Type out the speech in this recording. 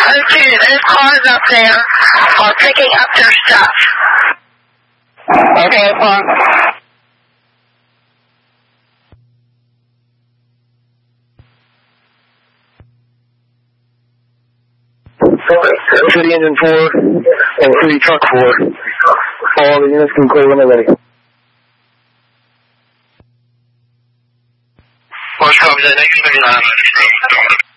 2, there's cars up there picking up their stuff. Okay, well. City Engine 4 and City Truck 4. All the units can clear when they're ready. Horse copy that, next 39.